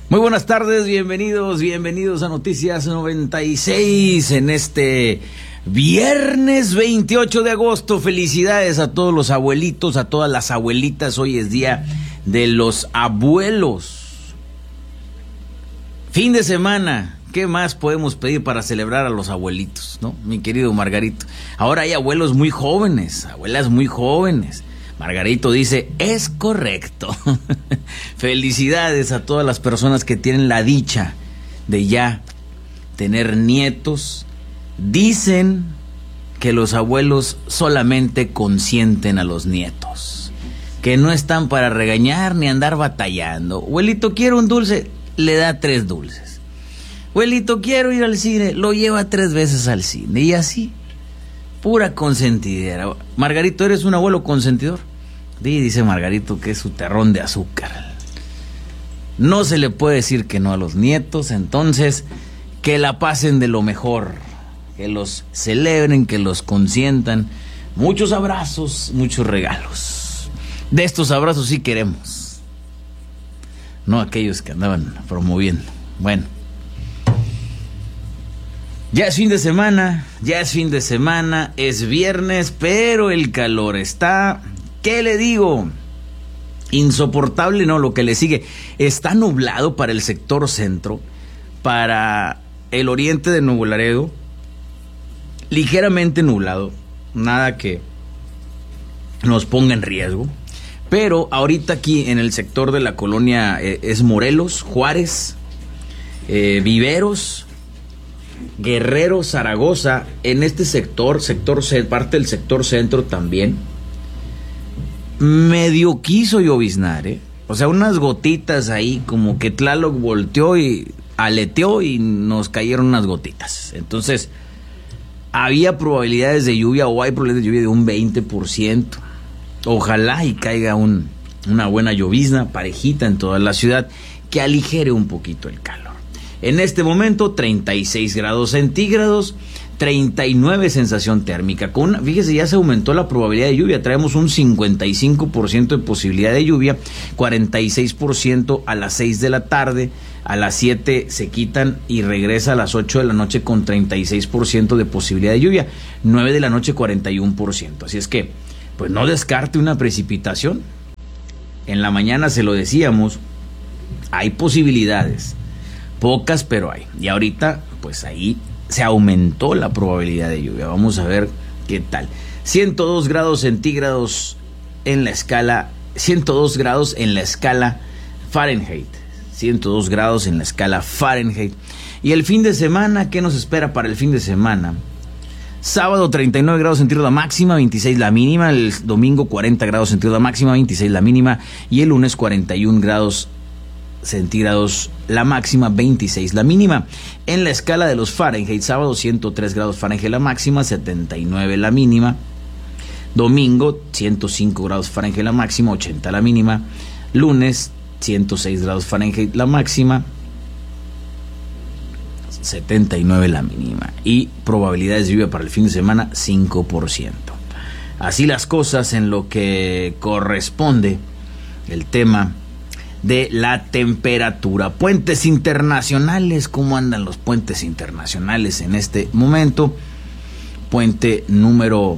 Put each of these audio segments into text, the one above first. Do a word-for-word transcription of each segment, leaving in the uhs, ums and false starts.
Muy buenas tardes, bienvenidos, bienvenidos a Noticias noventa y seis en este viernes veintiocho de agosto. Felicidades a todos los abuelitos, a todas las abuelitas. Hoy es día de los abuelos. Fin de semana, ¿qué más podemos pedir para celebrar a los abuelitos, no, mi querido Margarito? Ahora hay abuelos muy jóvenes, abuelas muy jóvenes. Margarito dice, es correcto. Felicidades a todas las personas que tienen la dicha de ya tener nietos. Dicen que los abuelos solamente consienten a los nietos, que no están para regañar ni andar batallando. Abuelito, quiero un dulce, le da tres dulces. Abuelito, quiero ir al cine, lo lleva tres veces al cine. Y así, pura consentidera. Margarito, ¿eres un abuelo consentidor? Sí, dice Margarito que es su terrón de azúcar. No se le puede decir que no a los nietos, entonces que la pasen de lo mejor, que los celebren, que los consientan. Muchos abrazos, muchos regalos. De estos abrazos sí queremos, no aquellos que andaban promoviendo. Bueno, ya es fin de semana, ya es fin de semana, es viernes, pero el calor está, ¿qué le digo? Insoportable, no, lo que le sigue. Está nublado para el sector centro, para el oriente de Nuevo Laredo, ligeramente nublado, nada que nos ponga en riesgo. Pero ahorita aquí en el sector de la colonia eh, es Morelos, Juárez, eh, Viveros, Guerrero, Zaragoza, en este sector, sector parte del sector centro también, medio quiso lloviznar, ¿eh? O sea, unas gotitas ahí, como que Tlaloc volteó y aleteó y nos cayeron unas gotitas. Entonces, había probabilidades de lluvia, o hay probabilidades de lluvia de un veinte por ciento. Ojalá y caiga un, una buena llovizna, parejita en toda la ciudad, que aligere un poquito el calor. En este momento, treinta y seis grados centígrados, treinta y nueve sensación térmica. Con, fíjese, ya se aumentó la probabilidad de lluvia. Traemos un cincuenta y cinco por ciento de posibilidad de lluvia, cuarenta y seis por ciento a las seis de la tarde, a las siete se quitan y regresa a las ocho de la noche con treinta y seis por ciento de posibilidad de lluvia, nueve de la noche cuarenta y uno por ciento. Así es que, pues no descarte una precipitación. En la mañana se lo decíamos, hay posibilidades. Pocas, pero hay. Y ahorita, pues ahí se aumentó la probabilidad de lluvia. Vamos a ver qué tal. ciento dos grados centígrados en la escala, ciento dos grados en la escala Fahrenheit. ciento dos grados en la escala Fahrenheit. Y el fin de semana, ¿qué nos espera para el fin de semana? Sábado treinta y nueve grados centígrados la máxima, veintiséis la mínima. El domingo cuarenta grados centígrados la máxima, veintiséis la mínima. Y el lunes cuarenta y uno grados centígrados la máxima, veintiséis la mínima. En la escala de los Fahrenheit, sábado ciento tres grados Fahrenheit la máxima, setenta y nueve la mínima. Domingo ciento cinco grados Fahrenheit la máxima, ochenta la mínima. Lunes ciento seis grados Fahrenheit la máxima, setenta y nueve la mínima. Y probabilidades de lluvia para el fin de semana, cinco por ciento. Así las cosas en lo que corresponde el tema de la temperatura. Puentes internacionales, ¿cómo andan los puentes internacionales en este momento? Puente número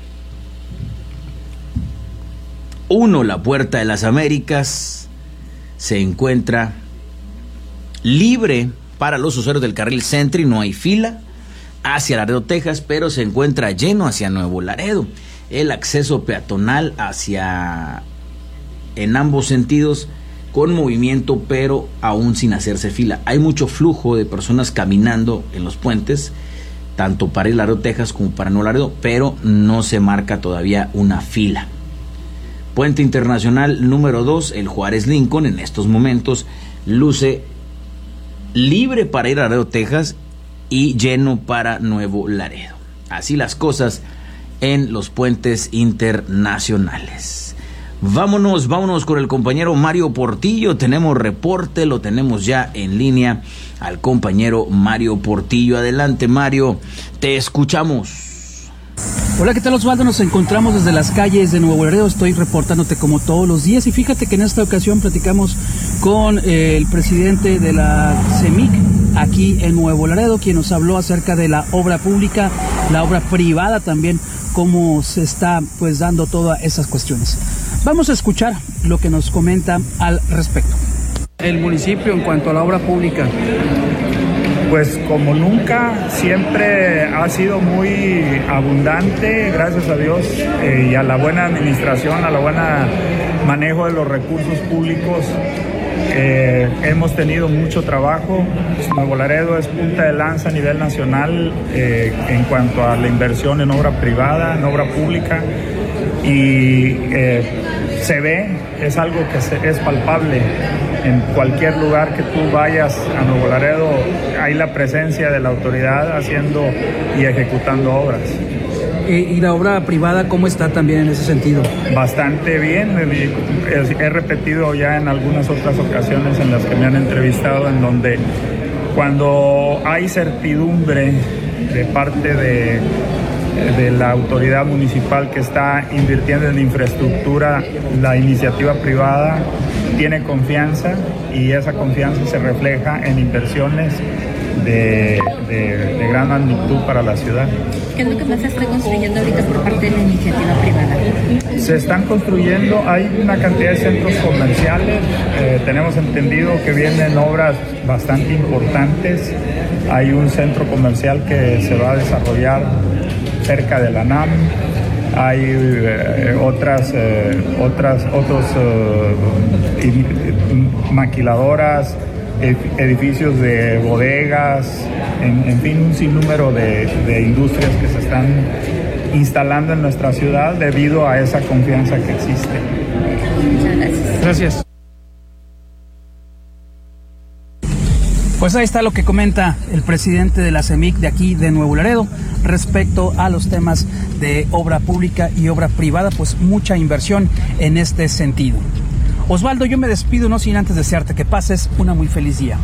uno, la Puerta de las Américas, se encuentra libre para los usuarios del carril Sentry, no hay fila hacia Laredo, Texas, pero se encuentra lleno hacia Nuevo Laredo. El acceso peatonal hacia, en ambos sentidos, con movimiento, pero aún sin hacerse fila. Hay mucho flujo de personas caminando en los puentes, tanto para ir a Laredo, Texas, como para Nuevo Laredo, pero no se marca todavía una fila. Puente internacional número dos, el Juárez Lincoln, en estos momentos luce libre para ir a Laredo, Texas, y lleno para Nuevo Laredo. Así las cosas en los puentes internacionales. Vámonos, vámonos con el compañero Mario Portillo. Tenemos reporte, lo tenemos ya en línea al compañero Mario Portillo. Adelante, Mario, te escuchamos. Hola, ¿qué tal, Osvaldo? Nos encontramos desde las calles de Nuevo Laredo. Estoy reportándote como todos los días y fíjate que en esta ocasión platicamos con eh, el presidente de la CEMIC aquí en Nuevo Laredo, quien nos habló acerca de la obra pública, la obra privada también, cómo se está pues dando todas esas cuestiones. Vamos a escuchar lo que nos comenta al respecto. El municipio en cuanto a la obra pública. Pues como nunca, siempre ha sido muy abundante, gracias a Dios, eh, y a la buena administración, a la buena manejo de los recursos públicos. Eh, hemos tenido mucho trabajo. Nuevo Laredo es punta de lanza a nivel nacional eh, en cuanto a la inversión en obra privada, en obra pública, y eh, se ve, es algo que se, es palpable. En cualquier lugar que tú vayas a Nuevo Laredo hay la presencia de la autoridad haciendo y ejecutando obras. ¿Y la obra privada cómo está también en ese sentido? Bastante bien. He repetido ya en algunas otras ocasiones en las que me han entrevistado, en donde cuando hay certidumbre de parte de, de la autoridad municipal que está invirtiendo en infraestructura, la iniciativa privada tiene confianza, y esa confianza se refleja en inversiones de, de, de gran magnitud para la ciudad. ¿Qué es lo que más se está construyendo ahorita por parte de la iniciativa privada? Se están construyendo, hay una cantidad de centros comerciales, eh, tenemos entendido que vienen obras bastante importantes. Hay un centro comercial que se va a desarrollar cerca de la N A M. Hay eh, otras, eh, otras, otros eh, maquiladoras, edificios de bodegas, en, en fin, un sinnúmero de, de industrias que se están instalando en nuestra ciudad debido a esa confianza que existe. Muchas gracias. Gracias. Pues ahí está lo que comenta el presidente de la CEMIC de aquí de Nuevo Laredo respecto a los temas de obra pública y obra privada, pues mucha inversión en este sentido. Osvaldo, yo me despido, no sin antes desearte que pases una muy feliz día.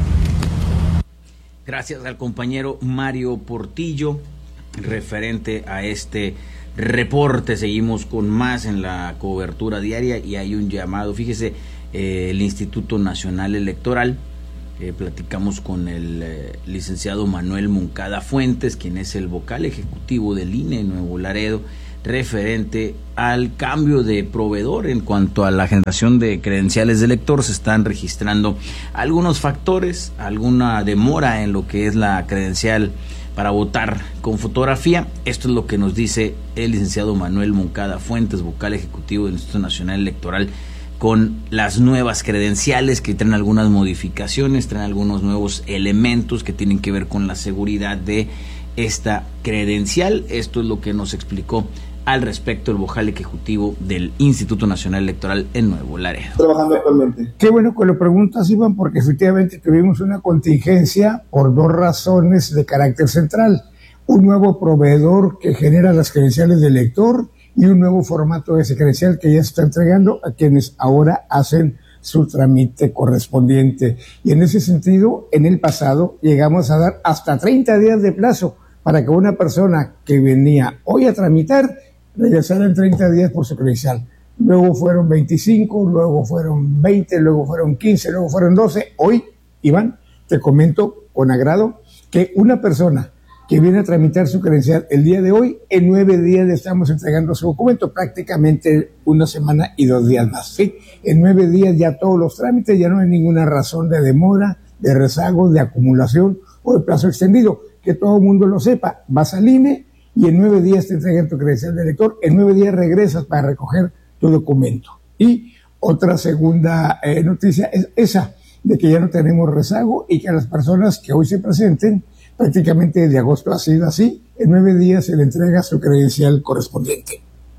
Gracias al compañero Mario Portillo, referente a este reporte. Seguimos con más en la cobertura diaria y hay un llamado. Fíjese, eh, el Instituto Nacional Electoral, eh, platicamos con el eh, licenciado Manuel Moncada Fuentes, quien es el vocal ejecutivo del I N E en Nuevo Laredo, referente al cambio de proveedor en cuanto a la generación de credenciales de elector. Se están registrando algunos factores, alguna demora en lo que es la credencial para votar con fotografía. Esto es lo que nos dice el licenciado Manuel Moncada Fuentes, vocal ejecutivo del Instituto Nacional Electoral, con las nuevas credenciales que traen algunas modificaciones, traen algunos nuevos elementos que tienen que ver con la seguridad de esta credencial. Esto es lo que nos explicó al respecto el vocal ejecutivo del Instituto Nacional Electoral en Nuevo Laredo. Trabajando actualmente. Qué bueno que lo preguntas, Iván, porque efectivamente tuvimos una contingencia por dos razones de carácter central. Un nuevo proveedor que genera las credenciales del elector y un nuevo formato de ese credencial que ya se está entregando a quienes ahora hacen su trámite correspondiente. Y en ese sentido, en el pasado llegamos a dar hasta treinta días de plazo para que una persona que venía hoy a tramitar regresara en treinta días por su credencial. Luego fueron veinticinco, luego fueron veinte, luego fueron quince, luego fueron doce. Hoy, Iván, te comento con agrado que una persona que viene a tramitar su credencial el día de hoy, en nueve días le estamos entregando su documento, prácticamente una semana y dos días más, ¿sí? En nueve días ya todos los trámites, ya no hay ninguna razón de demora, de rezago, de acumulación o de plazo extendido. Que todo el mundo lo sepa, vas al I N E y en nueve días te entregan tu credencial de elector, en nueve días regresas para recoger tu documento. Y otra segunda eh, noticia es esa, de que ya no tenemos rezago y que a las personas que hoy se presenten, prácticamente desde agosto ha sido así, en nueve días se le entrega su credencial correspondiente.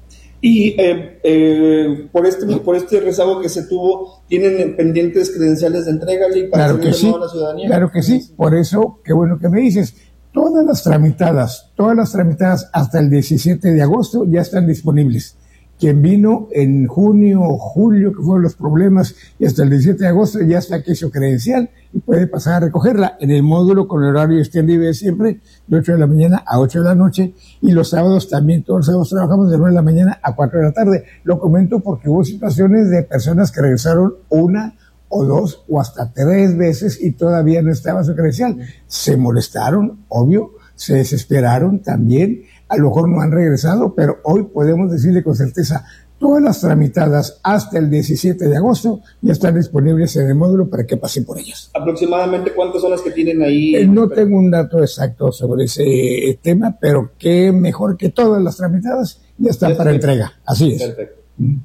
Y eh, eh, por este por este rezago que se tuvo, ¿tienen pendientes credenciales de entrega para claro que sí, a la ciudadanía? Claro que sí, por eso, qué bueno que me dices. Todas las tramitadas, todas las tramitadas hasta el diecisiete de agosto ya están disponibles. Quien vino en junio o julio, que fueron los problemas, y hasta el diecisiete de agosto ya está aquí su credencial y puede pasar a recogerla en el módulo con el horario extendido de siempre, de ocho de la mañana a ocho de la noche, y los sábados también, todos los sábados trabajamos de nueve de la mañana a cuatro de la tarde. Lo comento porque hubo situaciones de personas que regresaron una o dos o hasta tres veces y todavía no estaba su credencial. Se molestaron, obvio, se desesperaron también, a lo mejor no han regresado, pero hoy podemos decirle con certeza, todas las tramitadas hasta el diecisiete de agosto ya están disponibles en el módulo para que pasen por ellas. ¿Aproximadamente cuántas son las que tienen ahí? Eh, no tengo un dato exacto sobre ese tema, pero que mejor que todas las tramitadas ya están ya para está. entrega. Así es. Perfecto. Mm.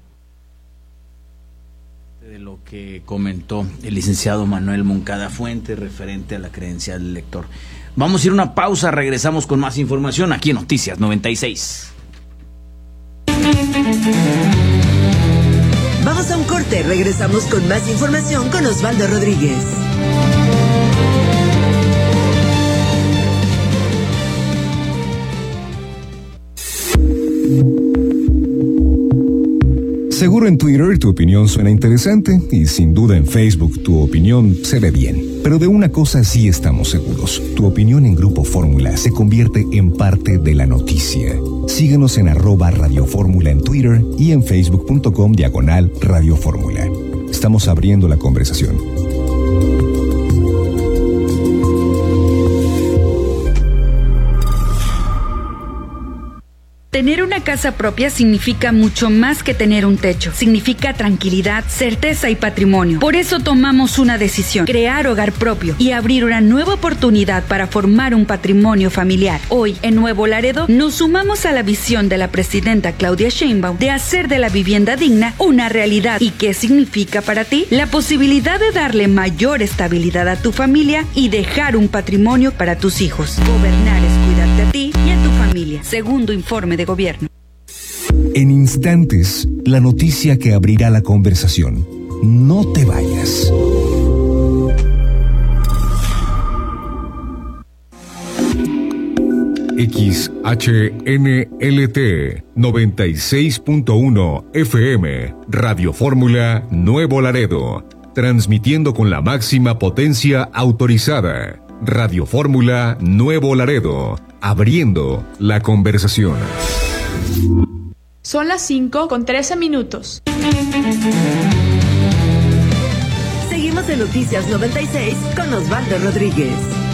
De lo que comentó el licenciado Manuel Moncada Fuente referente a la credencial del lector. Vamos a ir a una pausa, regresamos con más información aquí en Noticias noventa y seis. Vamos a un corte, regresamos con más información con Osvaldo Rodríguez. Seguro en Twitter tu opinión suena interesante y sin duda en Facebook tu opinión se ve bien. Pero de una cosa sí estamos seguros, tu opinión en Grupo Fórmula se convierte en parte de la noticia. Síguenos en arroba Radio Fórmula en Twitter y en facebook.com diagonal Radio Fórmula. Estamos abriendo la conversación. Tener una casa propia significa mucho más que tener un techo. Significa tranquilidad, certeza y patrimonio. Por eso tomamos una decisión: crear hogar propio y abrir una nueva oportunidad para formar un patrimonio familiar. Hoy, en Nuevo Laredo, nos sumamos a la visión de la presidenta Claudia Sheinbaum de hacer de la vivienda digna una realidad. ¿Y qué significa para ti? La posibilidad de darle mayor estabilidad a tu familia y dejar un patrimonio para tus hijos. Gobernar es cuidarte a ti y a tu familia. Segundo informe de gobierno. En instantes, la noticia que abrirá la conversación. No te vayas. X H N L T noventa y seis punto uno F M, Radio Fórmula Nuevo Laredo, transmitiendo con la máxima potencia autorizada. Radio Fórmula Nuevo Laredo, abriendo la conversación. Son las cinco con trece minutos. Seguimos en Noticias noventa y seis con Osvaldo Rodríguez.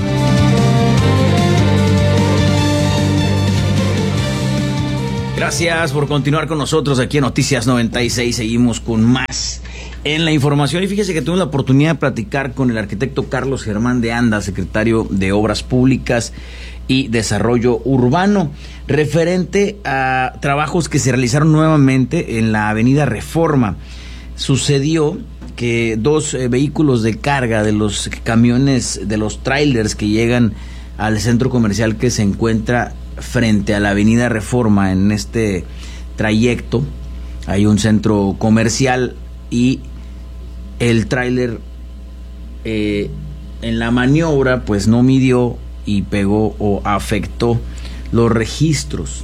Gracias por continuar con nosotros aquí en Noticias noventa y seis. Seguimos con más en la información. Y fíjese que tuve la oportunidad de platicar con el arquitecto Carlos Germán de Anda, secretario de Obras Públicas y Desarrollo Urbano, referente a trabajos que se realizaron nuevamente en la avenida Reforma. Sucedió que dos eh, vehículos de carga de los camiones, de los trailers que llegan al centro comercial que se encuentra frente a la avenida Reforma, en este trayecto hay un centro comercial y el tráiler eh, en la maniobra pues no midió y pegó o afectó los registros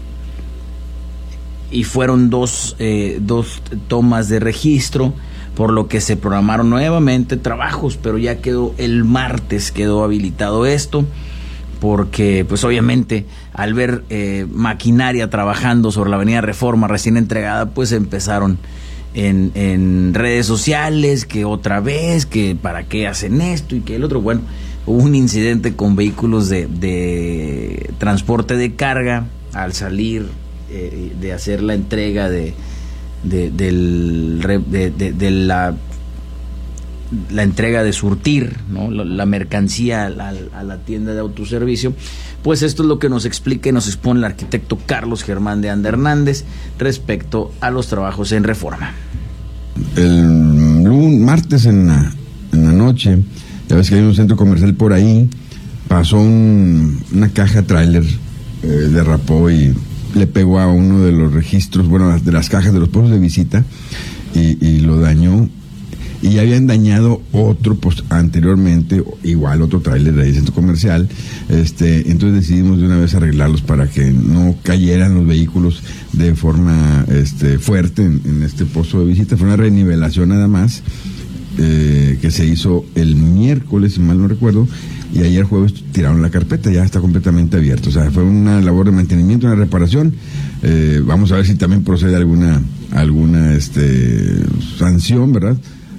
y fueron dos, eh, dos tomas de registro, por lo que se programaron nuevamente trabajos, pero ya quedó el martes, quedó habilitado esto, porque pues obviamente al ver eh, maquinaria trabajando sobre la avenida Reforma recién entregada, pues empezaron en, en redes sociales que otra vez, que para qué hacen esto y que el otro. Bueno, hubo un incidente con vehículos de, de transporte de carga al salir eh, de hacer la entrega de, de, del, de, de, de la la entrega de surtir, ¿no?, la, la mercancía a la, a la tienda de autoservicio. Pues esto es lo que nos explica y nos expone el arquitecto Carlos Germán de Anda Hernández respecto a los trabajos en Reforma. El lunes, martes en la, en la noche, ya ves que hay un centro comercial por ahí, pasó un, una caja tráiler, eh, derrapó y le pegó a uno de los registros, bueno, de las cajas de los puestos de visita y, y lo dañó. Y ya habían dañado otro, pues anteriormente, igual otro tráiler de ahí, centro comercial. Este, entonces decidimos de una vez arreglarlos para que no cayeran los vehículos de forma este, fuerte en, en este posto de visita. Fue una renivelación nada más, eh, que se hizo el miércoles, si mal no recuerdo, y ayer jueves tiraron la carpeta, ya está completamente abierto. O sea, fue una labor de mantenimiento, una reparación. Eh, vamos a ver si también procede alguna, alguna este, sanción, ¿verdad?,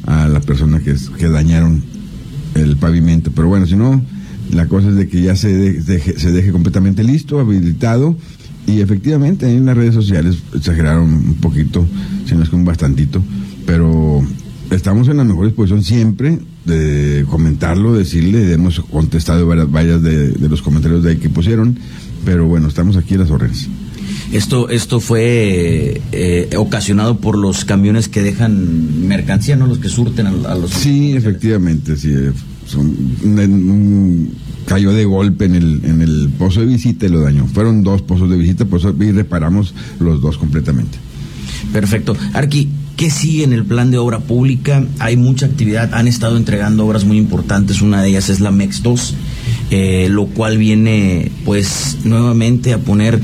a la persona que, que dañaron el pavimento. Pero bueno, si no, la cosa es de que ya se deje, se deje completamente listo, habilitado, y efectivamente en las redes sociales exageraron un poquito, si no es que un bastantito, pero estamos en la mejor disposición siempre de comentarlo, decirle, hemos contestado varias, varias de, de los comentarios de ahí que pusieron, pero bueno, estamos aquí a las órdenes. Esto, esto fue eh, ocasionado por los camiones que dejan mercancía, ¿no? Los que surten a, a los... Sí, efectivamente, sí. Son, un, un, cayó de golpe en el, en el pozo de visita y lo dañó. Fueron dos pozos de visita, pues y reparamos los dos completamente. Perfecto. Arqui, ¿qué sigue en el plan de obra pública? Hay mucha actividad, han estado entregando obras muy importantes, una de ellas es la M E X dos, eh, lo cual viene pues nuevamente a poner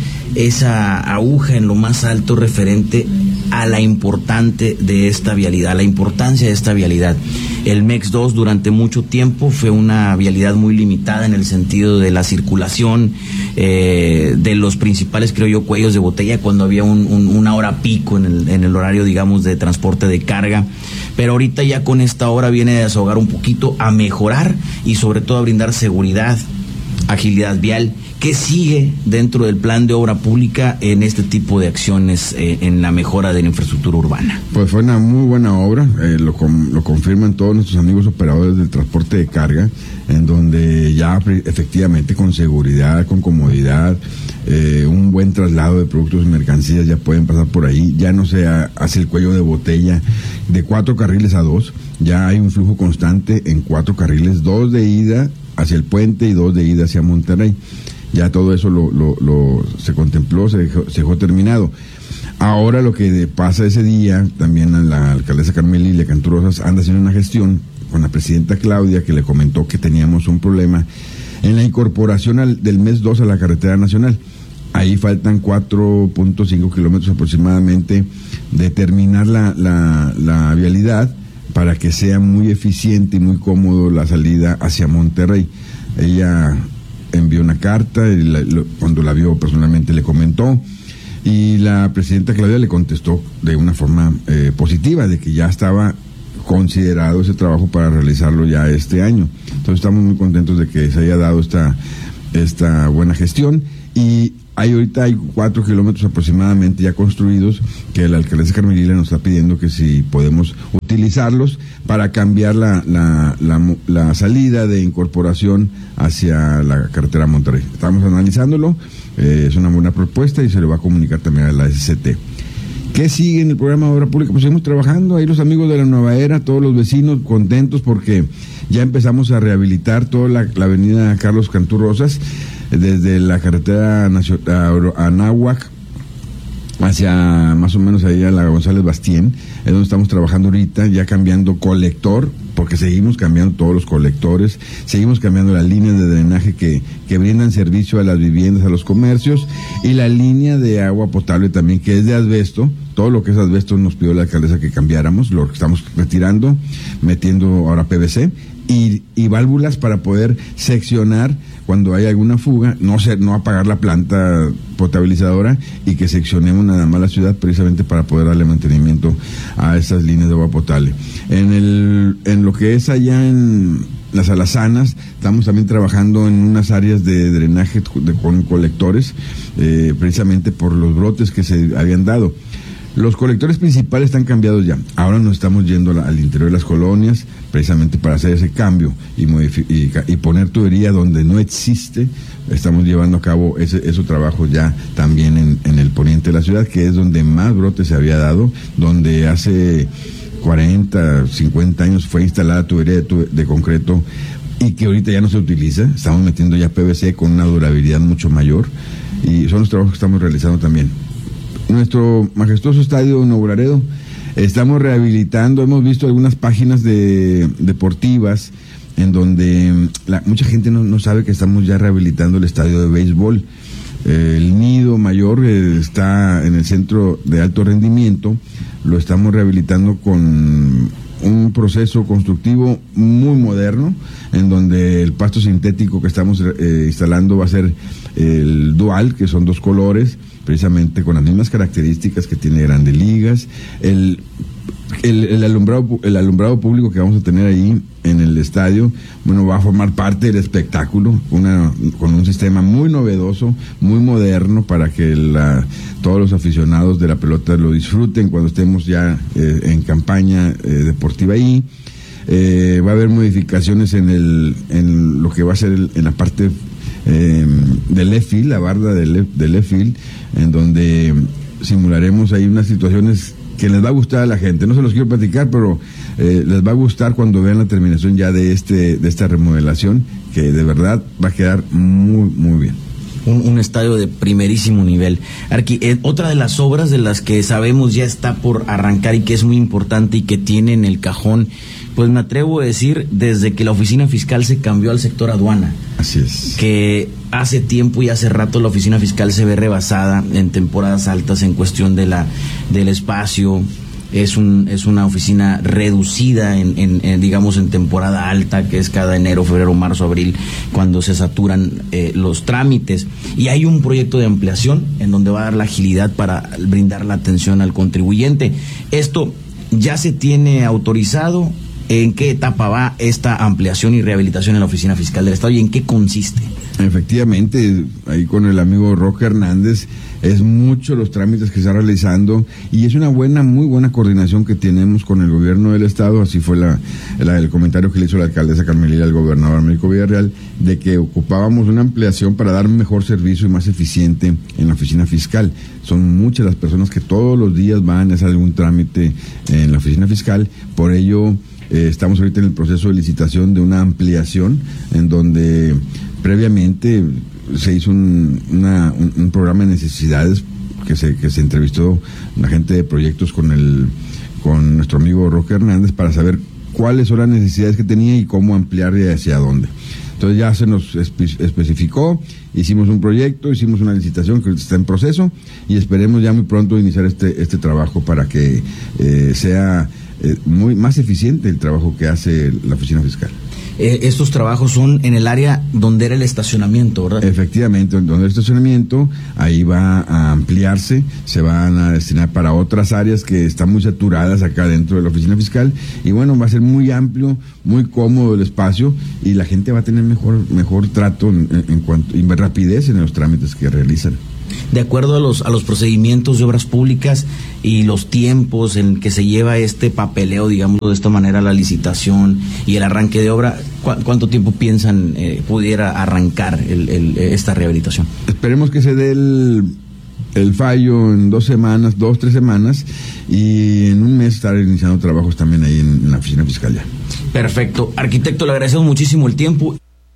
esa aguja en lo más alto referente a la importante de esta vialidad, la importancia de esta vialidad. El M E X dos durante mucho tiempo fue una vialidad muy limitada en el sentido de la circulación, eh, de los principales, creo yo, cuellos de botella cuando había un, un, una hora pico en el, en el horario, digamos, de transporte de carga. Pero ahorita ya con esta obra viene a desahogar un poquito, a mejorar y sobre todo a brindar seguridad, agilidad vial. ¿Qué sigue dentro del plan de obra pública en este tipo de acciones eh, en la mejora de la infraestructura urbana? Pues fue una muy buena obra, eh, lo, com, lo confirman todos nuestros amigos operadores del transporte de carga, en donde ya efectivamente con seguridad, con comodidad, eh, un buen traslado de productos y mercancías ya pueden pasar por ahí, ya no se hace el cuello de botella de cuatro carriles a dos, ya hay un flujo constante en cuatro carriles, dos de ida hacia el puente y dos de ida hacia Monterrey. Ya todo eso lo, lo, lo se contempló, se dejó, se dejó terminado. Ahora lo que pasa ese día, también la alcaldesa Carmen Lilia Cantú Rosas anda haciendo una gestión con la presidenta Claudia, que le comentó que teníamos un problema en la incorporación al, del mes dos a la carretera nacional. Ahí faltan cuatro punto cinco kilómetros aproximadamente de terminar la, la, la vialidad para que sea muy eficiente y muy cómodo la salida hacia Monterrey. Ella envió una carta, y la, lo, cuando la vio personalmente le comentó, y la presidenta Claudia le contestó de una forma eh, positiva, de que ya estaba considerado ese trabajo para realizarlo ya este año. Entonces estamos muy contentos de que se haya dado esta, esta buena gestión, y hay ahorita hay cuatro kilómetros aproximadamente ya construidos que la alcaldesa Carmen Lilia nos está pidiendo que si podemos utilizarlos para cambiar la, la, la, la salida de incorporación hacia la carretera Monterrey. Estamos analizándolo, eh, es una buena propuesta y se le va a comunicar también a la S C T. ¿Qué sigue en el programa de obra pública? Pues seguimos trabajando, ahí los amigos de la Nueva Era, todos los vecinos contentos porque ya empezamos a rehabilitar toda la, la avenida Carlos Cantú Rosas, desde la carretera Anáhuac hacia más o menos ahí a la González Bastien, es donde estamos trabajando ahorita, ya cambiando colector, porque seguimos cambiando todos los colectores, seguimos cambiando las líneas de drenaje que, que brindan servicio a las viviendas, a los comercios, y la línea de agua potable también, que es de asbesto. Todo lo que es asbesto nos pidió la alcaldesa que cambiáramos, lo que estamos retirando, metiendo ahora P V C, y, y válvulas para poder seccionar cuando hay alguna fuga, no ser, no apagar la planta potabilizadora, y que seccionemos nada más la ciudad precisamente para poder darle mantenimiento a esas líneas de agua potable. En el, en lo que es allá en las Alazanas, estamos también trabajando en unas áreas de drenaje de, con colectores, eh, precisamente por los brotes que se habían dado. Los colectores principales están cambiados ya. Ahora nos estamos yendo la, al interior de las colonias, precisamente para hacer ese cambio y, y, y poner tubería donde no existe. Estamos llevando a cabo ese, esos trabajos ya también en, en el poniente de la ciudad, que es donde más brotes se había dado, donde hace cuarenta, cincuenta años fue instalada tubería de, tu, de concreto y que ahorita ya no se utiliza. Estamos metiendo ya P V C con una durabilidad mucho mayor, y son los trabajos que estamos realizando también. Nuestro majestuoso estadio Nuevo Laredo, estamos rehabilitando, hemos visto algunas páginas de deportivas en donde la, mucha gente no, no sabe que estamos ya rehabilitando el estadio de béisbol. Eh, el nido mayor eh, está en el centro de alto rendimiento, lo estamos rehabilitando con un proceso constructivo muy moderno, en donde el pasto sintético que estamos eh, instalando va a ser el dual, que son dos colores, precisamente con las mismas características que tiene Grandes Ligas. El, el, el, alumbrado, el alumbrado público que vamos a tener ahí en el estadio, bueno, va a formar parte del espectáculo, una, con un sistema muy novedoso, muy moderno, para que la, todos los aficionados de la pelota lo disfruten cuando estemos ya eh, en campaña eh, deportiva ahí. Eh, va a haber modificaciones en el en lo que va a ser el, en la parte eh, del left field, la barda del left, del left field, en donde simularemos ahí unas situaciones que les va a gustar a la gente. No se los quiero platicar, pero eh, les va a gustar cuando vean la terminación ya de este de esta remodelación, que de verdad va a quedar muy, muy bien. Un, un estadio de primerísimo nivel. Arqui, eh, otra de las obras de las que sabemos ya está por arrancar y que es muy importante y que tiene en el cajón, pues me atrevo a decir, desde que la oficina fiscal se cambió al sector aduana. Así es. Que hace tiempo y hace rato la oficina fiscal se ve rebasada en temporadas altas en cuestión de la del espacio. Es un es una oficina reducida en, en, en digamos en temporada alta, que es cada enero, febrero, marzo, abril, cuando se saturan eh, los trámites. Y hay un proyecto de ampliación en donde va a dar la agilidad para brindar la atención al contribuyente. Esto ya se tiene autorizado. ¿En qué etapa va esta ampliación y rehabilitación en la Oficina Fiscal del Estado y en qué consiste? Efectivamente, ahí con el amigo Roque Hernández, es mucho los trámites que se están realizando y es una buena, muy buena coordinación que tenemos con el gobierno del Estado. Así fue la, la, el comentario que le hizo la alcaldesa Carmelita al gobernador Américo Villarreal, de que ocupábamos una ampliación para dar un mejor servicio y más eficiente en la Oficina Fiscal. Son muchas las personas que todos los días van a hacer algún trámite en la Oficina Fiscal, por ello Eh, estamos ahorita en el proceso de licitación de una ampliación en donde previamente se hizo un, una, un, un programa de necesidades que se, que se entrevistó la gente de proyectos con el con nuestro amigo Roque Hernández para saber cuáles son las necesidades que tenía y cómo ampliar y hacia dónde. Entonces ya se nos espe- especificó, hicimos un proyecto, hicimos una licitación que está en proceso y esperemos ya muy pronto iniciar este, este trabajo para que eh, sea Eh, muy más eficiente el trabajo que hace la oficina fiscal. Eh, estos trabajos son en el área donde era el estacionamiento, ¿verdad? Efectivamente, donde era el estacionamiento, ahí va a ampliarse, se van a destinar para otras áreas que están muy saturadas acá dentro de la oficina fiscal, y bueno, va a ser muy amplio, muy cómodo el espacio, y la gente va a tener mejor, mejor trato en, en cuanto, y rapidez en los trámites que realizan. De acuerdo a los a los procedimientos de obras públicas y los tiempos en que se lleva este papeleo, digamos de esta manera, la licitación y el arranque de obra, ¿cu- ¿cuánto tiempo piensan eh, pudiera arrancar el, el, esta rehabilitación? Esperemos que se dé el, el fallo en dos semanas, dos, tres semanas, y en un mes estar iniciando trabajos también ahí en, en la oficina fiscal ya. Perfecto. Arquitecto, le agradecemos muchísimo el tiempo.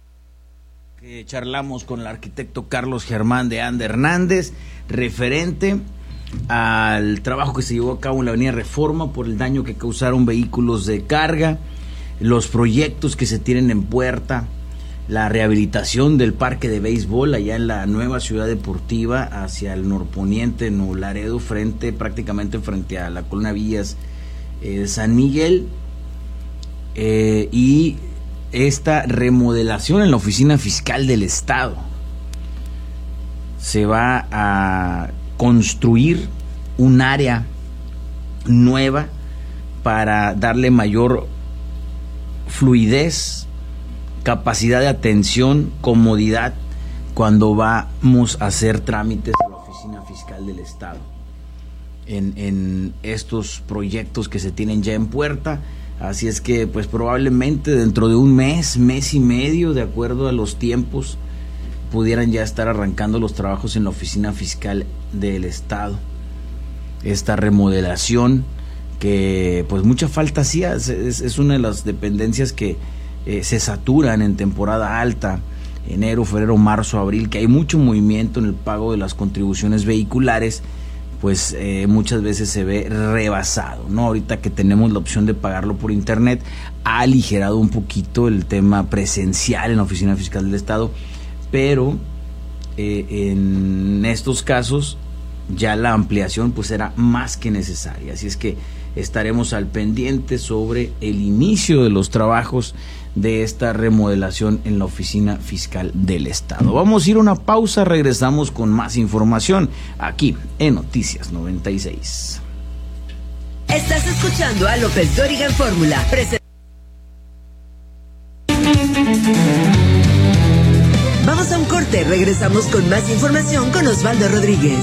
Charlamos con el arquitecto Carlos Germán de Anda Hernández, referente al trabajo que se llevó a cabo en la avenida Reforma por el daño que causaron vehículos de carga, los proyectos que se tienen en puerta, la rehabilitación del parque de béisbol allá en la nueva ciudad deportiva hacia el norponiente, Nuevo Laredo, frente, prácticamente frente a la Colonia Villas eh, de San Miguel, eh, y esta remodelación en la Oficina Fiscal del Estado. Se va a construir un área nueva para darle mayor fluidez, capacidad de atención, comodidad cuando vamos a hacer trámites a la Oficina Fiscal del Estado. En, en estos proyectos que se tienen ya en puerta. Así es que pues probablemente dentro de un mes, mes y medio, de acuerdo a los tiempos, pudieran ya estar arrancando los trabajos en la Oficina Fiscal del Estado. Esta remodelación que pues mucha falta hacía, es, es una de las dependencias que eh, se saturan en temporada alta, enero, febrero, marzo, abril, que hay mucho movimiento en el pago de las contribuciones vehiculares, pues eh, muchas veces se ve rebasado, ¿no? Ahorita que tenemos la opción de pagarlo por internet, ha aligerado un poquito el tema presencial en la Oficina Fiscal del Estado, pero eh, en estos casos ya la ampliación pues era más que necesaria, así es que estaremos al pendiente sobre el inicio de los trabajos de esta remodelación en la Oficina Fiscal del Estado. Vamos a ir a una pausa, regresamos con más información aquí en Noticias noventa y seis. Estás escuchando a López Dóriga en Fórmula. Presen- Vamos a un corte, regresamos con más información con Osvaldo Rodríguez.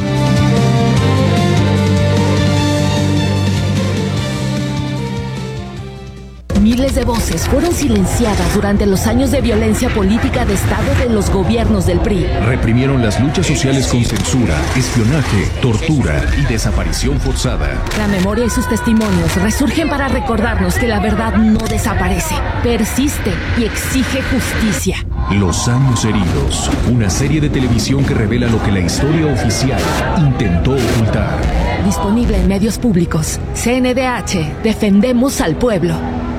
Miles de voces fueron silenciadas durante los años de violencia política de Estado de los gobiernos del P R I. Reprimieron las luchas sociales con censura, espionaje, tortura y desaparición forzada. La memoria y sus testimonios resurgen para recordarnos que la verdad no desaparece, persiste y exige justicia. Los años heridos, una serie de televisión que revela lo que la historia oficial intentó ocultar. Disponible en medios públicos. C N D H, defendemos al pueblo.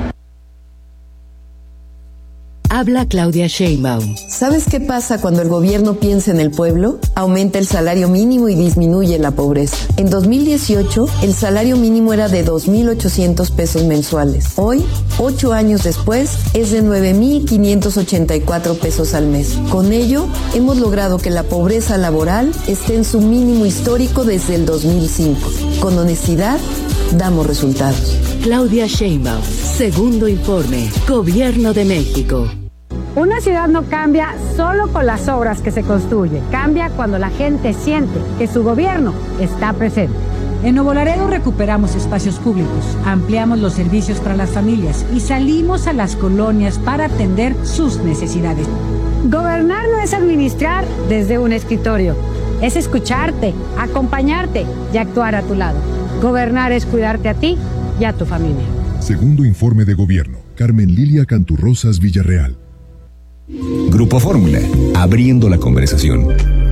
Habla Claudia Sheinbaum. ¿Sabes qué pasa cuando el gobierno piensa en el pueblo? Aumenta el salario mínimo y disminuye la pobreza. En dos mil dieciocho, el salario mínimo era de dos mil ochocientos pesos mensuales. Hoy, ocho años después, es de nueve mil quinientos ochenta y cuatro pesos al mes. Con ello, hemos logrado que la pobreza laboral esté en su mínimo histórico desde el dos mil cinco. Con honestidad, damos resultados. Claudia Sheinbaum, segundo informe, Gobierno de México. Una ciudad no cambia solo con las obras que se construyen, cambia cuando la gente siente que su gobierno está presente. En Nuevo Laredo recuperamos espacios públicos, ampliamos los servicios para las familias y salimos a las colonias para atender sus necesidades. Gobernar no es administrar desde un escritorio, es escucharte, acompañarte y actuar a tu lado. Gobernar es cuidarte a ti y a tu familia. Segundo informe de gobierno, Carmen Lilia Canturrosas Villarreal. Grupo Fórmula, abriendo la conversación.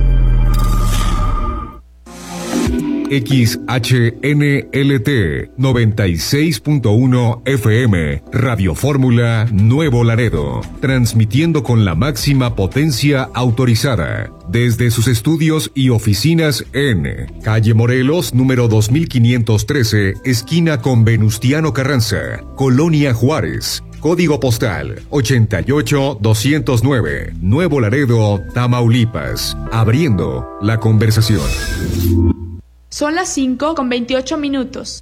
X H N L T noventa y seis punto uno F M, Radio Fórmula Nuevo Laredo, transmitiendo con la máxima potencia autorizada desde sus estudios y oficinas en Calle Morelos, número dos mil quinientos trece, esquina con Venustiano Carranza, Colonia Juárez. Código postal ochenta y ocho doscientos nueve, Nuevo Laredo, Tamaulipas, abriendo la conversación. Son las cinco con veintiocho minutos.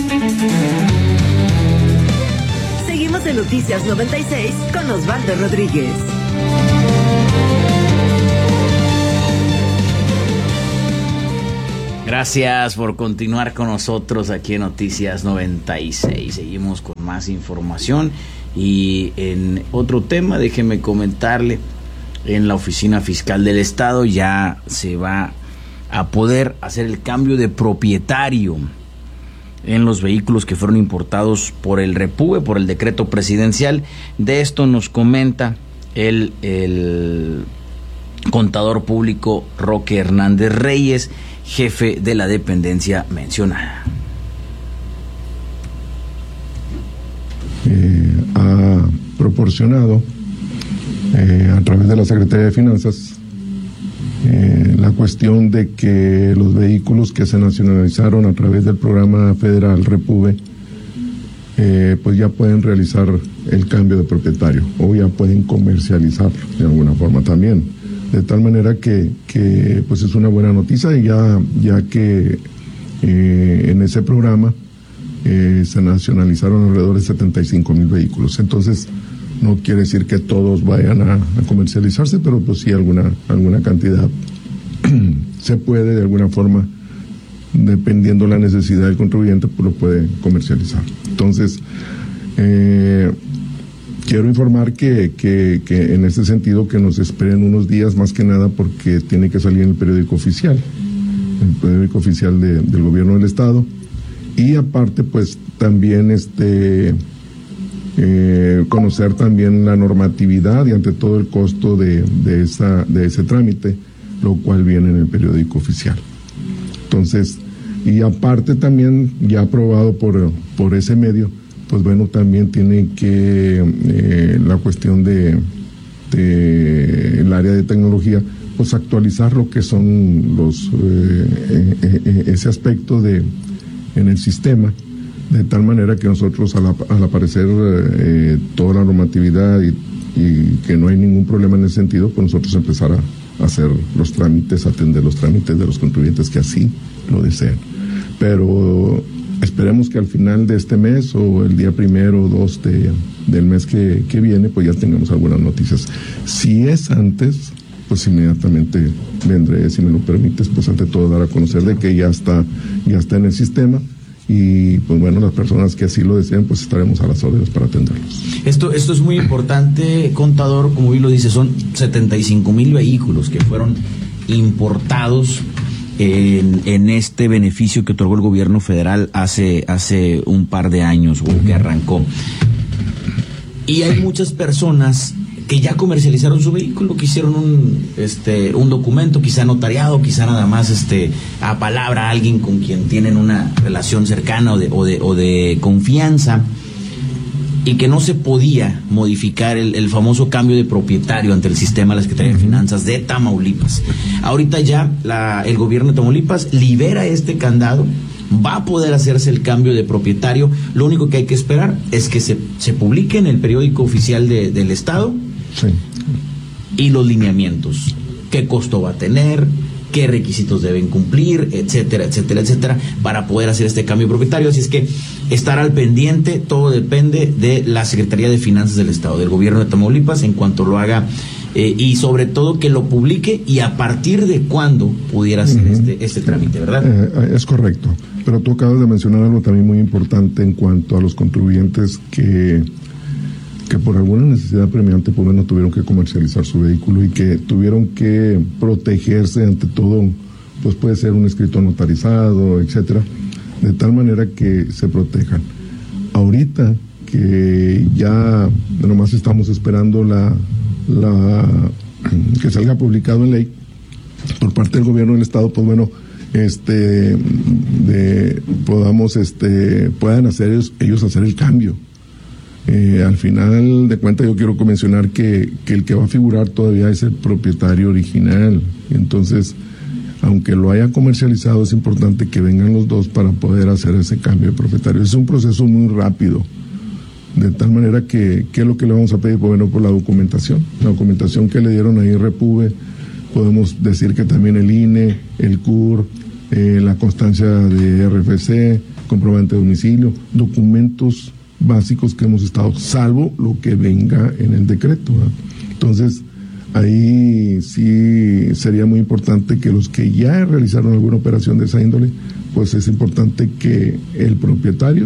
Seguimos en Noticias noventa y seis con Osvaldo Rodríguez. Gracias por continuar con nosotros aquí en Noticias noventa y seis. Seguimos con más información y en otro tema, déjeme comentarle, en la Oficina Fiscal del Estado ya se va a poder hacer el cambio de propietario en los vehículos que fueron importados por el Repube, por el decreto presidencial. De esto nos comenta el, el contador público Roque Hernández Reyes, jefe de la dependencia mencionada. Eh, ha proporcionado eh, a través de la Secretaría de Finanzas eh, la cuestión de que los vehículos que se nacionalizaron a través del programa federal Repube eh, pues ya pueden realizar el cambio de propietario o ya pueden comercializar de alguna forma también, de tal manera que, que pues es una buena noticia, ya, ya que eh, en ese programa eh, se nacionalizaron alrededor de setenta y cinco mil vehículos. Entonces no quiere decir que todos vayan a, a comercializarse, pero pues sí alguna, alguna cantidad se puede de alguna forma, dependiendo la necesidad del contribuyente, pues lo puede comercializar. Entonces, eh, quiero informar que, que, que en este sentido que nos esperen unos días, más que nada porque tiene que salir en el periódico oficial, el periódico oficial de, del gobierno del estado, y aparte pues también este eh, conocer también la normatividad y ante todo el costo de, de, esa, de ese trámite, lo cual viene en el periódico oficial. Entonces, y aparte también ya aprobado por, por ese medio, pues bueno, también tiene que eh, la cuestión de, de el área de tecnología, pues actualizar lo que son los eh, eh, eh, ese aspecto de en el sistema de tal manera que nosotros al, al aparecer eh, toda la normatividad y, y que no hay ningún problema en ese sentido, pues nosotros empezar a, a hacer los trámites, atender los trámites de los contribuyentes que así lo desean. Pero esperemos que al final de este mes o el día primero o dos de, del mes que, que viene, pues ya tengamos algunas noticias. Si es antes, pues inmediatamente vendré, si me lo permites, pues ante todo dar a conocer de que ya está, ya está en el sistema. Y pues bueno, las personas que así lo deseen, pues estaremos a las órdenes para atenderlos. Esto, esto es muy importante, contador, como bien lo dice, son setenta y cinco mil vehículos que fueron importados en, en este beneficio que otorgó el gobierno federal hace, hace un par de años, o uh-huh. que arrancó. Y hay muchas personas que ya comercializaron su vehículo, que hicieron un este un documento, quizá notariado, quizá nada más este a palabra, alguien con quien tienen una relación cercana o de o de, o de confianza, y que no se podía modificar el, el famoso cambio de propietario ante el sistema de la Secretaría de Finanzas de Tamaulipas. Ahorita ya la, el gobierno de Tamaulipas libera este candado, va a poder hacerse el cambio de propietario. Lo único que hay que esperar es que se, se publique en el periódico oficial de, del Estado. Sí. Y los lineamientos, qué costo va a tener, qué requisitos deben cumplir, etcétera, etcétera, etcétera, para poder hacer este cambio de propietario. Así es que estar al pendiente, todo depende de la Secretaría de Finanzas del Estado, del gobierno de Tamaulipas, en cuanto lo haga, eh, y sobre todo que lo publique y a partir de cuándo pudiera hacer uh-huh. este, este trámite, ¿verdad? Eh, es correcto, pero tú acabas de mencionar algo también muy importante en cuanto a los contribuyentes que que por alguna necesidad premiante pues bueno tuvieron que comercializar su vehículo y que tuvieron que protegerse ante todo, pues puede ser un escrito notarizado, etcétera, de tal manera que se protejan. Ahorita que ya nomás estamos esperando la, la que salga publicado en ley por parte del gobierno del estado, pues bueno, este de podamos este puedan hacer ellos, ellos hacer el cambio. Eh, al final de cuentas yo quiero mencionar que, que el que va a figurar todavía es el propietario original. Entonces, aunque lo haya comercializado, es importante que vengan los dos para poder hacer ese cambio de propietario. Es un proceso muy rápido, de tal manera que, ¿qué es lo que le vamos a pedir? Bueno, por la documentación, la documentación que le dieron ahí Repube, podemos decir que también el I N E, el C U R, eh, la constancia de R F C, comprobante de domicilio, documentos básicos que hemos estado, salvo lo que venga en el decreto, ¿verdad? Entonces, ahí sí sería muy importante que los que ya realizaron alguna operación de esa índole, pues es importante que el propietario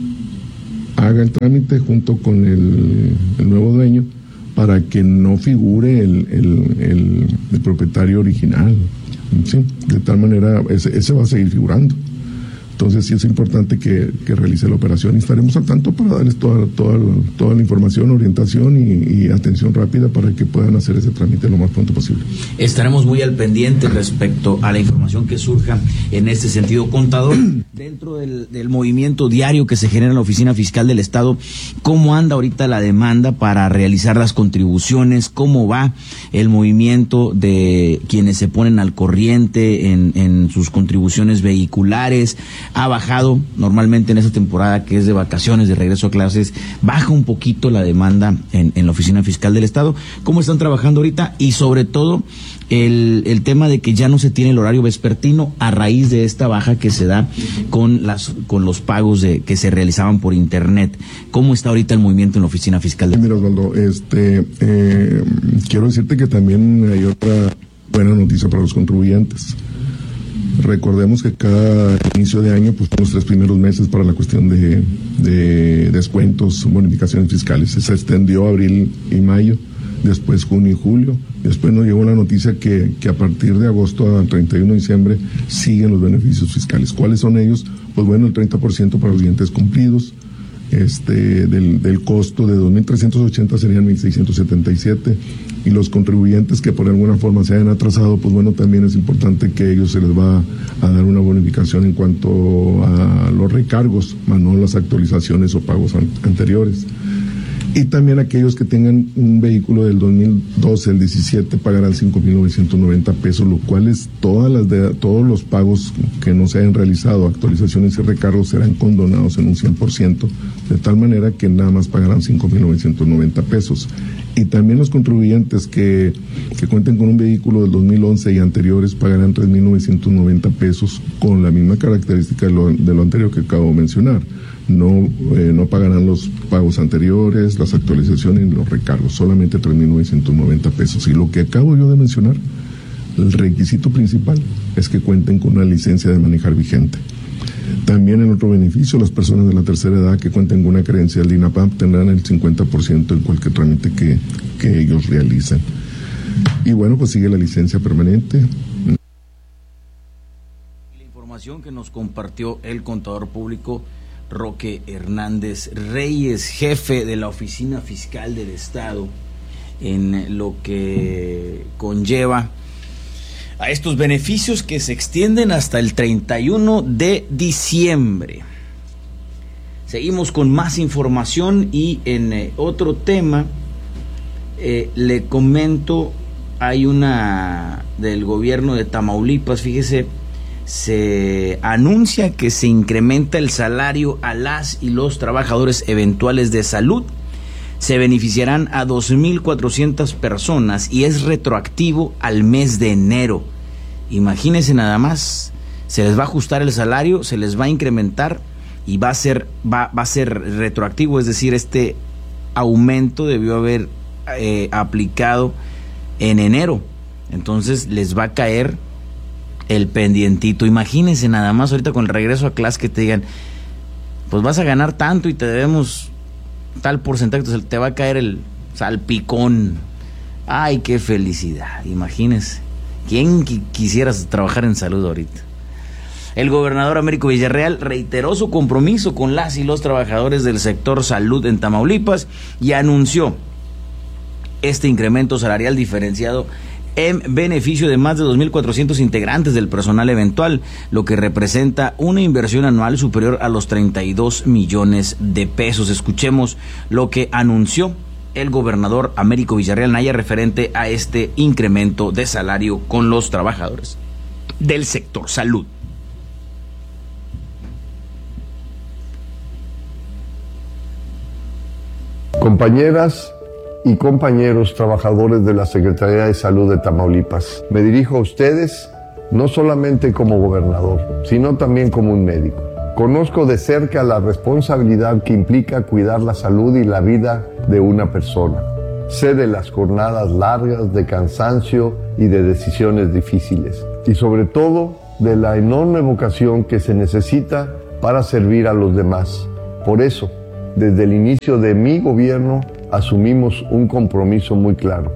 haga el trámite junto con el, el nuevo dueño para que no figure el, el, el, el propietario original, ¿sí? De tal manera, ese, ese va a seguir figurando. Entonces sí es importante que, que realice la operación y estaremos al tanto para darles toda, toda, toda la información, orientación y, y atención rápida para que puedan hacer ese trámite lo más pronto posible. Estaremos muy al pendiente respecto a la información que surja en este sentido. Contador, dentro del, del movimiento diario que se genera en la Oficina Fiscal del Estado, ¿cómo anda ahorita la demanda para realizar las contribuciones? ¿Cómo va el movimiento de quienes se ponen al corriente en, en sus contribuciones vehiculares? Ha bajado normalmente en esta temporada que es de vacaciones, de regreso a clases, baja un poquito la demanda en, en la Oficina Fiscal del Estado. ¿Cómo están trabajando ahorita? Y sobre todo el, el tema de que ya no se tiene el horario vespertino a raíz de esta baja que se da con las con los pagos de que se realizaban por internet. ¿Cómo está ahorita el movimiento en la Oficina Fiscal del Estado? Mira, Osvaldo, este, eh, quiero decirte que también hay otra buena noticia para los contribuyentes. Recordemos que cada inicio de año, pues los tres primeros meses para la cuestión de, de descuentos, bonificaciones fiscales. Se extendió abril y mayo, después junio y julio. Después nos llegó la noticia que, que a partir de agosto al treinta y uno de diciembre siguen los beneficios fiscales. ¿Cuáles son ellos? Pues bueno, el treinta por ciento para los clientes cumplidos. Este, del, del costo de dos mil trescientos ochenta serían mil seiscientos setenta y siete, y los contribuyentes que por alguna forma se hayan atrasado, pues bueno, también es importante que a ellos se les va a dar una bonificación en cuanto a los recargos, más no las actualizaciones o pagos an- anteriores. Y también aquellos que tengan un vehículo del dos mil doce al diecisiete pagarán cinco mil novecientos noventa pesos, lo cual es todas las de, todos los pagos que no se hayan realizado, actualizaciones y recargos serán condonados en un cien por ciento, de tal manera que nada más pagarán cinco mil novecientos noventa pesos. Y también los contribuyentes que, que cuenten con un vehículo del dos mil once y anteriores pagarán tres mil novecientos noventa pesos con la misma característica de lo, de lo anterior que acabo de mencionar. No, eh, no pagarán los pagos anteriores, las actualizaciones y los recargos, solamente tres mil novecientos noventa pesos. Y lo que acabo yo de mencionar, el requisito principal es que cuenten con una licencia de manejar vigente. También en otro beneficio, las personas de la tercera edad que cuenten con una credencial de INAPAM tendrán el cincuenta por ciento en cualquier trámite que, que ellos realicen. Y bueno, pues sigue la licencia permanente. La información que nos compartió el contador público Roque Hernández Reyes, jefe de la Oficina Fiscal del Estado, en lo que conlleva a estos beneficios que se extienden hasta el treinta y uno de diciembre. Seguimos con más información y en eh, otro tema eh, le comento, hay una del gobierno de Tamaulipas, fíjese, se anuncia que se incrementa el salario a las y los trabajadores eventuales de salud. Se beneficiarán a dos mil cuatrocientas personas y es retroactivo al mes de enero. Imagínense nada más, se les va a ajustar el salario, se les va a incrementar y va a ser, va, va a ser retroactivo, es decir, este aumento debió haber eh, aplicado en enero. Entonces les va a caer el pendientito. Imagínense nada más ahorita con el regreso a clase que te digan, pues vas a ganar tanto y te debemos tal porcentaje, te va a caer el salpicón. Ay, qué felicidad, imagínense. ¿Quién qu- quisiera trabajar en salud ahorita? El gobernador Américo Villarreal reiteró su compromiso con las y los trabajadores del sector salud en Tamaulipas y anunció este incremento salarial diferenciado en beneficio de más de dos mil cuatrocientos integrantes del personal eventual, lo que representa una inversión anual superior a los treinta y dos millones de pesos. Escuchemos lo que anunció el gobernador Américo Villarreal Naya referente a este incremento de salario con los trabajadores del sector salud. Compañeras y compañeros trabajadores de la Secretaría de Salud de Tamaulipas, me dirijo a ustedes no solamente como gobernador, sino también como un médico. Conozco de cerca la responsabilidad que implica cuidar la salud y la vida de una persona. Sé de las jornadas largas de cansancio y de decisiones difíciles, y sobre todo de la enorme vocación que se necesita para servir a los demás. Por eso, desde el inicio de mi gobierno, asumimos un compromiso muy claro: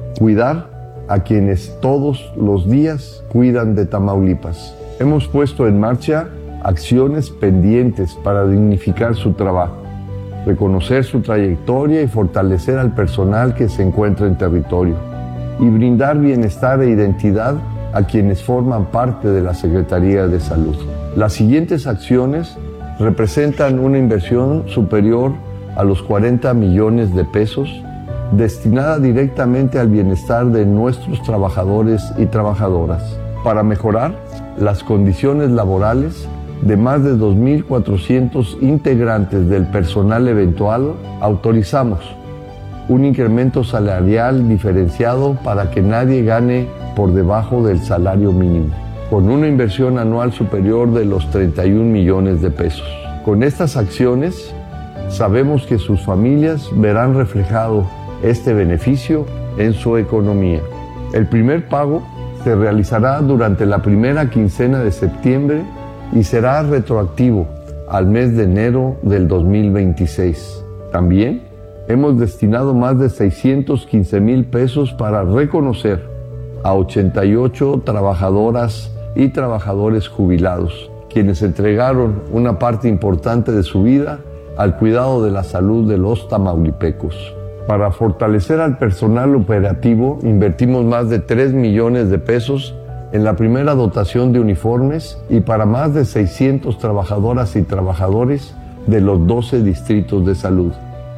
cuidar a quienes todos los días cuidan de Tamaulipas. Hemos puesto en marcha acciones pendientes para dignificar su trabajo, reconocer su trayectoria y fortalecer al personal que se encuentra en territorio, y brindar bienestar e identidad a quienes forman parte de la Secretaría de Salud. Las siguientes acciones representan una inversión superior a los cuarenta millones de pesos destinada directamente al bienestar de nuestros trabajadores y trabajadoras, para mejorar las condiciones laborales de más de dos mil cuatrocientos integrantes del personal eventual. Autorizamos un incremento salarial diferenciado para que nadie gane por debajo del salario mínimo, con una inversión anual superior de los treinta y un millones de pesos. Con estas acciones, sabemos que sus familias verán reflejado este beneficio en su economía. El primer pago se realizará durante la primera quincena de septiembre y será retroactivo al mes de enero del dos mil veintiséis. También hemos destinado más de seiscientos quince mil pesos para reconocer a ochenta y ocho trabajadoras y trabajadores jubilados, quienes entregaron una parte importante de su vida al cuidado de la salud de los tamaulipecos. Para fortalecer al personal operativo, invertimos más de tres millones de pesos en la primera dotación de uniformes y para más de seiscientos trabajadoras y trabajadores de los doce distritos de salud.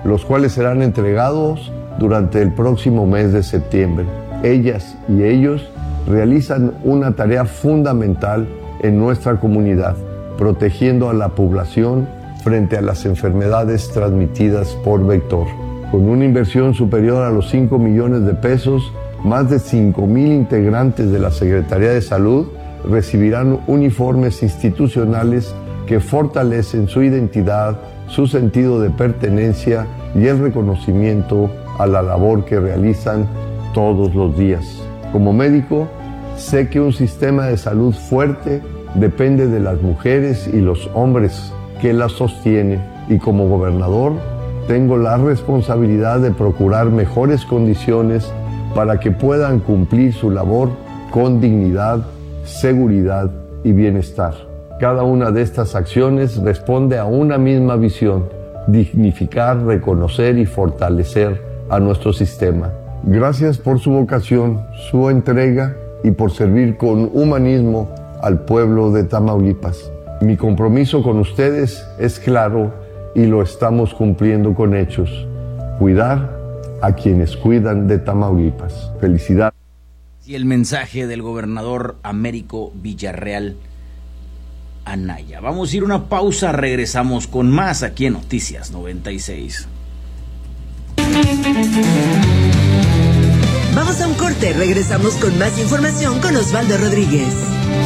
los cuales serán entregados durante el próximo mes de septiembre. Ellas y ellos realizan una tarea fundamental en nuestra comunidad, protegiendo a la población frente a las enfermedades transmitidas por vector. Con una inversión superior a los cinco millones de pesos, más de cinco mil integrantes de la Secretaría de Salud recibirán uniformes institucionales que fortalecen su identidad, su sentido de pertenencia y el reconocimiento a la labor que realizan todos los días. Como médico, sé que un sistema de salud fuerte depende de las mujeres y los hombres que la sostienen, y como gobernador tengo la responsabilidad de procurar mejores condiciones para que puedan cumplir su labor con dignidad, seguridad y bienestar. Cada una de estas acciones responde a una misma visión: dignificar, reconocer y fortalecer a nuestro sistema. Gracias por su vocación, su entrega y por servir con humanismo al pueblo de Tamaulipas. Mi compromiso con ustedes es claro y lo estamos cumpliendo con hechos: cuidar a quienes cuidan de Tamaulipas. Felicidades. Y el mensaje del gobernador Américo Villarreal Anaya. Vamos a ir a una pausa, regresamos con más aquí en Noticias noventa y seis. Vamos a un corte, regresamos con más información con Osvaldo Rodríguez.